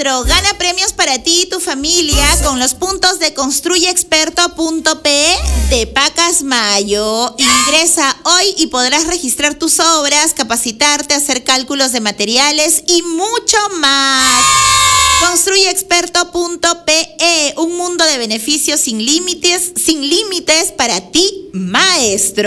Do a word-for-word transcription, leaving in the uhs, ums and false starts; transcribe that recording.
maestro. Gana premios para ti y tu familia con los puntos de construye experto punto pe de Pacasmayo. Ingresa hoy y podrás registrar tus obras, capacitarte, hacer cálculos de materiales y mucho más. construye experto punto pe, un mundo de beneficios sin límites, sin límites para ti, maestro.